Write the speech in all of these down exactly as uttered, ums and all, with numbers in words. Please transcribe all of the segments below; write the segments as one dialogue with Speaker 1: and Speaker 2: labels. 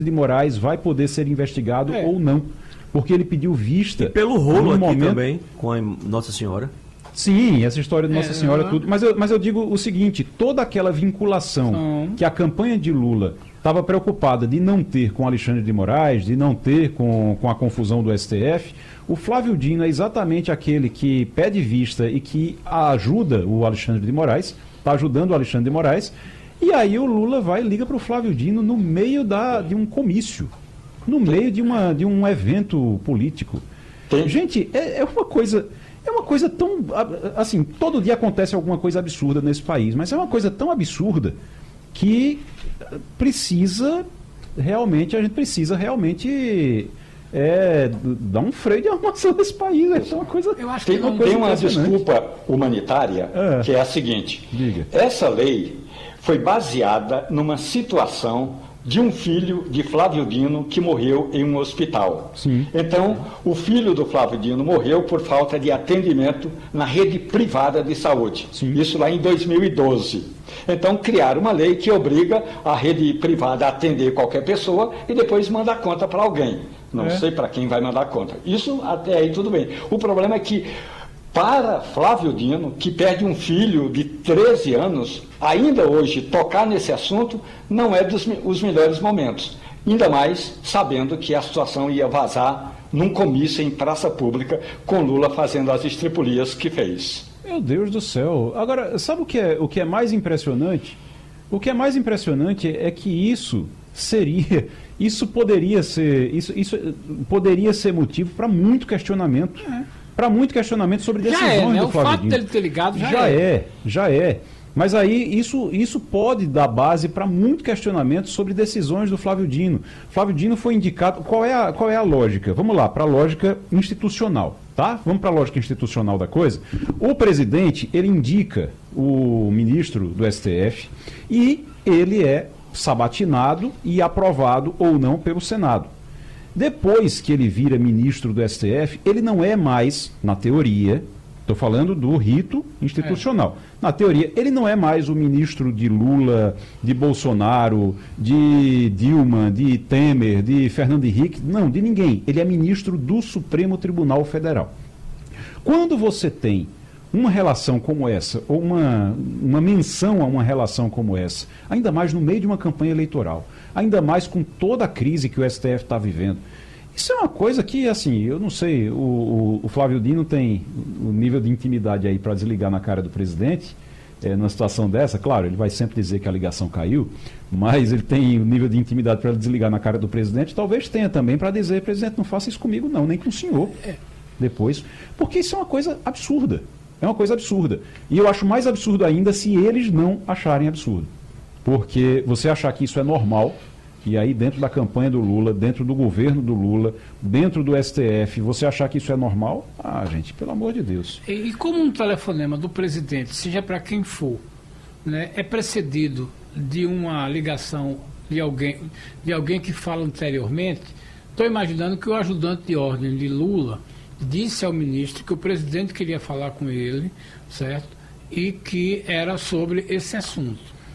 Speaker 1: de Moraes vai poder ser investigado é. ou não, porque ele pediu vista.
Speaker 2: E pelo rolo aqui
Speaker 1: momento...
Speaker 2: também, com a Nossa Senhora.
Speaker 1: Sim, essa história de Nossa é, Senhora, tudo. Mas eu, mas eu digo o seguinte, toda aquela vinculação hum. que a campanha de Lula estava preocupada de não ter com Alexandre de Moraes, de não ter com, com a confusão do S T F, o Flávio Dino é exatamente aquele que pede vista e que ajuda o Alexandre de Moraes, está ajudando o Alexandre de Moraes. E aí o Lula vai e liga para o Flávio Dino no meio da, de um comício, no meio de, uma, de um evento político. Tem. Gente, é, é uma coisa... É uma coisa tão... Assim, todo dia acontece alguma coisa absurda nesse país, mas é uma coisa tão absurda que precisa realmente, a gente precisa realmente é, dar um freio de armação nesse país. É uma coisa...
Speaker 3: Eu acho que tem uma, tem uma desculpa humanitária é. que é a seguinte.
Speaker 1: Diga.
Speaker 3: Essa lei foi baseada numa situação de um filho de Flávio Dino que morreu em um hospital.
Speaker 1: Sim.
Speaker 3: Então, o filho do Flávio Dino morreu por falta de atendimento na rede privada de saúde.
Speaker 1: Sim.
Speaker 3: Isso lá em dois mil e doze. Então, criaram uma lei que obriga a rede privada a atender qualquer pessoa e depois manda a conta para alguém. Não é. sei para quem vai mandar a conta. Isso até aí tudo bem. O problema é que para Flávio Dino, que perde um filho de treze anos, ainda hoje tocar nesse assunto não é dos os melhores momentos. Ainda mais sabendo que a situação ia vazar num comício em praça pública com Lula fazendo as estripulias que fez.
Speaker 1: Meu Deus do céu. Agora, sabe o que é, o que é mais impressionante? O que é mais impressionante é que isso seria, isso poderia ser, isso, isso poderia ser motivo para muito questionamento. É. Para muito questionamento sobre decisões
Speaker 4: já é, né?
Speaker 1: do
Speaker 4: O
Speaker 1: Flávio
Speaker 4: fato
Speaker 1: Dino.
Speaker 4: dele ter ligado já,
Speaker 1: já
Speaker 4: é.
Speaker 1: é. Já é, Mas aí isso, isso pode dar base para muito questionamento sobre decisões do Flávio Dino. Flávio Dino foi indicado... Qual é a, qual é a lógica? Vamos lá, para a lógica institucional, tá? Vamos para a lógica institucional da coisa. O presidente, ele indica o ministro do S T F e ele é sabatinado e aprovado ou não pelo Senado. Depois que ele vira ministro do S T F, ele não é mais, na teoria, estou falando do rito institucional, é. na teoria, ele não é mais o ministro de Lula, de Bolsonaro, de Dilma, de Temer, de Fernando Henrique, não, de ninguém. Ele é ministro do Supremo Tribunal Federal. Quando você tem uma relação como essa, ou uma, uma menção a uma relação como essa, ainda mais no meio de uma campanha eleitoral, ainda mais com toda a crise que o S T F está vivendo, isso é uma coisa que, assim, eu não sei, o, o, o Flávio Dino tem o nível de intimidade aí para desligar na cara do presidente, é, numa situação dessa, claro, ele vai sempre dizer que a ligação caiu, mas ele tem o nível de intimidade para desligar na cara do presidente, talvez tenha também para dizer, presidente, não faça isso comigo não, nem com o senhor, depois, porque isso é uma coisa absurda. É uma coisa absurda. E eu acho mais absurdo ainda se eles não acharem absurdo. Porque você achar que isso é normal, e aí dentro da campanha do Lula, dentro do governo do Lula, dentro do S T F, você achar que isso é normal, ah, gente, pelo amor de Deus.
Speaker 4: E, e como um telefonema do presidente, seja para quem for, né, é precedido de uma ligação de alguém, de alguém que fala anteriormente, estou imaginando que o ajudante de ordem de Lula disse ao ministro que o presidente queria falar com ele, certo? E que era sobre esse assunto.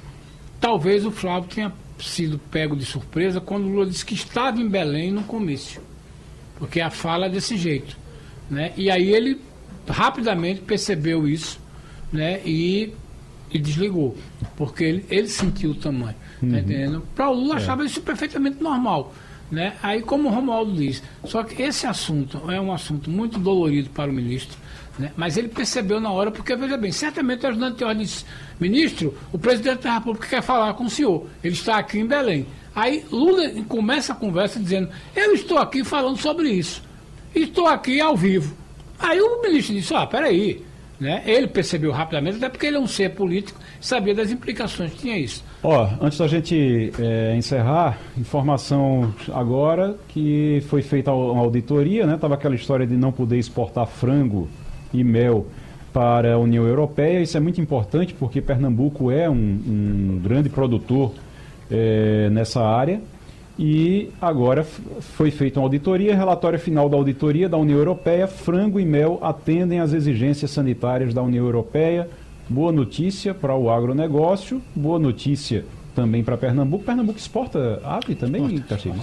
Speaker 4: Talvez o Flávio tenha sido pego de surpresa quando o Lula disse que estava em Belém no comício, porque a fala é desse jeito, né? E aí ele rapidamente percebeu isso, né? E, e desligou, porque ele, ele sentiu o tamanho, uhum. tá entendendo? Para o Lula é. achava isso perfeitamente normal. Né? Aí, como o Romualdo diz, só que esse assunto é um assunto muito dolorido para o ministro, né? Mas ele percebeu na hora, porque, veja bem, certamente o ajudante de ordem disse, ministro, o presidente da República quer falar com o senhor, ele está aqui em Belém. Aí Lula começa a conversa dizendo, eu estou aqui falando sobre isso, estou aqui ao vivo. Aí o ministro disse, ah, peraí, né? Ele percebeu rapidamente, até porque ele é um ser político, sabia das implicações que tinha isso.
Speaker 1: Ó, antes da gente é, encerrar, informação agora que foi feita uma auditoria, né? Tava aquela história de não poder exportar frango e mel para a União Europeia. Isso é muito importante porque Pernambuco é um, um grande produtor é, nessa área. E agora foi feita uma auditoria, relatório final da auditoria da União Europeia, frango e mel atendem às exigências sanitárias da União Europeia. Boa notícia para o agronegócio, boa notícia também para Pernambuco. Pernambuco exporta ave também, Castilho?